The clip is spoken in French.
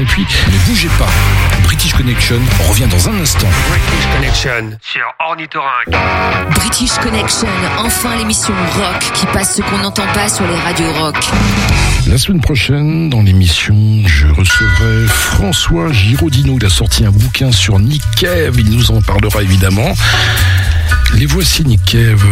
Et puis, ne bougez pas. British Connection revient dans un instant. British Connection sur Ornithorynque. British Connection, enfin l'émission rock qui passe ce qu'on n'entend pas sur les radios rock. La semaine prochaine, dans l'émission, je recevrai François Giraudino. Il a sorti un bouquin sur Nick Cave. Il nous en parlera évidemment. Les voici Nick Cave